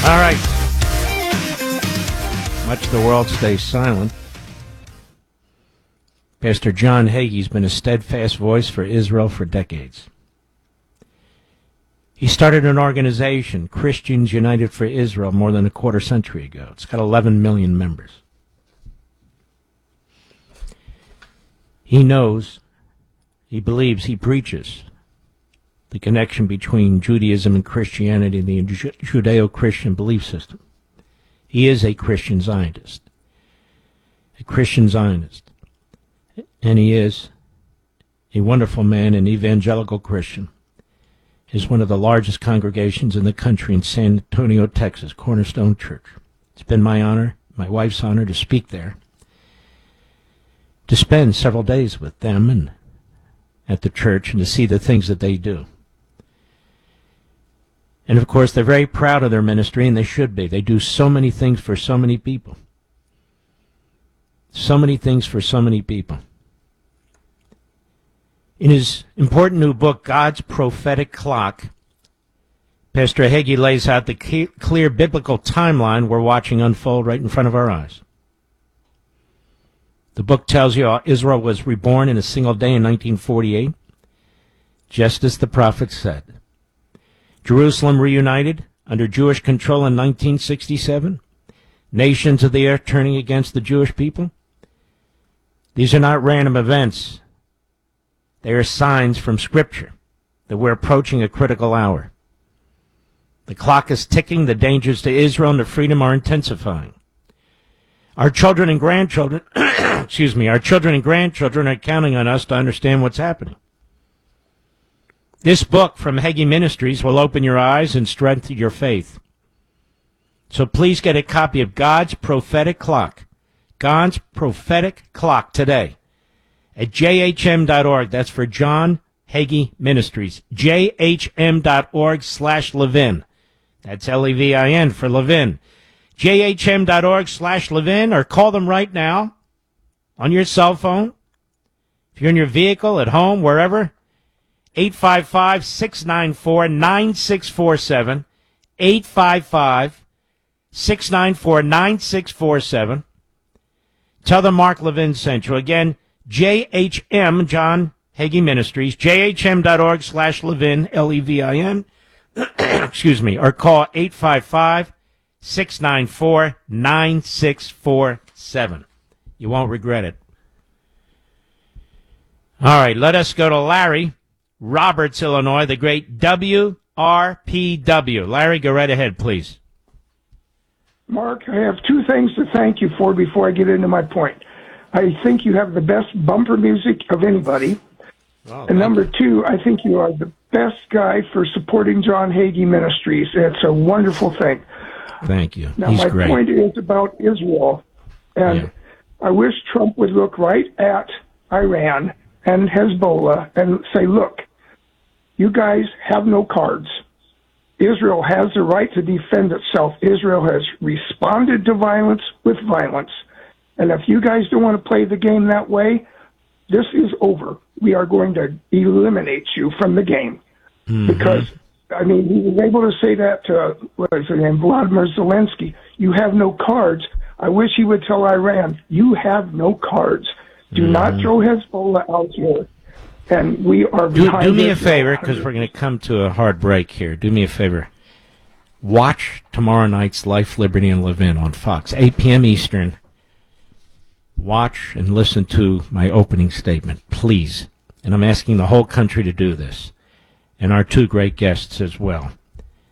All right. Much the world stays silent. Pastor John Hagee's been a steadfast voice for Israel for decades. He started an organization, Christians United for Israel, more than a quarter century ago. It's got 11 million members. He knows, he believes, he preaches the connection between Judaism and Christianity and the Judeo-Christian belief system. He is a Christian Zionist. A Christian Zionist. And he is a wonderful man, an evangelical Christian. Is one of the largest congregations in the country in San Antonio, Texas, Cornerstone Church. It's been my honor, my wife's honor, to speak there, to spend several days with them and at the church and to see the things that they do. And of course, they're very proud of their ministry, and they should be. They do so many things for so many people. So many things for so many people. In his important new book, God's Prophetic Clock, Pastor Hagee lays out the clear biblical timeline we're watching unfold right in front of our eyes. The book tells you how Israel was reborn in a single day in 1948, just as the prophet said. Jerusalem reunited under Jewish control in 1967. Nations of the earth turning against the Jewish people. These are not random events. They are signs from Scripture that we're approaching a critical hour. The clock is ticking. The dangers to Israel and to freedom are intensifying. Our children and grandchildren, our children and grandchildren are counting on us to understand what's happening. This book from Hagee Ministries will open your eyes and strengthen your faith. So please get a copy of God's Prophetic Clock. God's Prophetic Clock today at jhm.org. That's for John Hagee Ministries. jhm.org/Levin. That's Levin for Levin. jhm.org/Levin, or call them right now on your cell phone. If you're in your vehicle, at home, wherever, 855-694-9647. 855-694-9647. Tell them Mark Levin sent you. Again, JHM, John Hagee Ministries, jhm.org/Levin, Levin, or call 855-694-9647. You won't regret it. All right, let us go to Larry, Roberts, Illinois, the great WRPW. Larry, go right ahead, please. Mark, I have two things to thank you for before I get into my point. I think you have the best bumper music of anybody. Oh, and number two, I think you are the best guy for supporting John Hagee Ministries. It's a wonderful thing. Thank you. Now, He's my great. point is about Israel. And I wish Trump would look right at Iran and Hezbollah and say, look, you guys have no cards. Israel has the right to defend itself. Israel has responded to violence with violence. And if you guys don't want to play the game that way, this is over. We are going to eliminate you from the game. Mm-hmm. Because, I mean, he was able to say that to, what is his name, Vladimir Zelensky. You have no cards. I wish he would tell Iran, you have no cards. Do not throw Hezbollah out here. And we are behind. Do me a favor, because we're going to come to a hard break here. Do me a favor. Watch tomorrow night's Life, Liberty, and Levin on Fox, 8 p.m. Eastern. Watch and listen to my opening statement, please. And I'm asking the whole country to do this, and our two great guests as well.